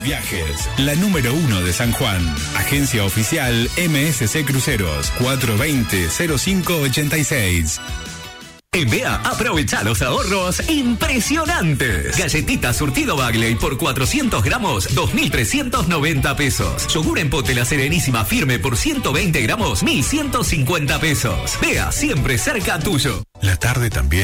Viajes, la número 1 de San Juan. Agencia oficial MSC Cruceros, 420-0586. En BEA, aprovecha los ahorros impresionantes. Galletitas surtido Bagley por 400 gramos, 2.390 pesos. Yogur en pote La Serenísima Firme por 120 gramos, 1.150 pesos. BEA, siempre cerca tuyo. La tarde también